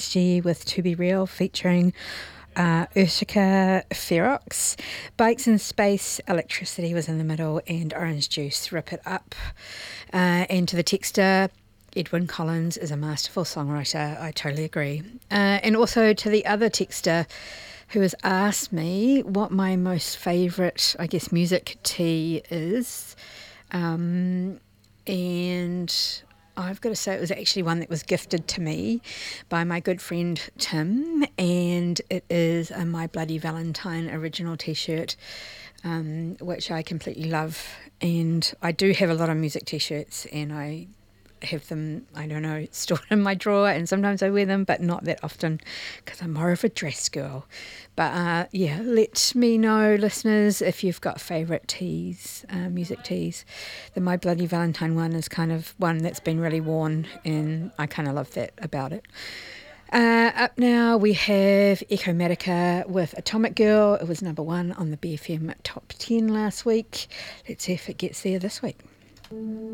She with To Be Real featuring Ursula Ferox. Bikes in Space, Electricity was in the middle, and Orange Juice, Rip It Up. And to the texter, Edwyn Collins is a masterful songwriter. I totally agree. And also to the other texter who has asked me what my most favourite, I guess, music tea is. And I've got to say it was actually one that was gifted to me by my good friend Tim, and it is a My Bloody Valentine original t-shirt, which I completely love. And I do have a lot of music t-shirts, and I have them, I don't know, stored in my drawer, and sometimes I wear them, but not that often because I'm more of a dress girl. But let me know, listeners, if you've got favourite teas, music teas. The My Bloody Valentine one is kind of one that's been really worn, and I kind of love that about it. Up now we have Echomatica with Atomic Girl. It was number 1 on the BFM Top 10 last week. Let's see if it gets there this week.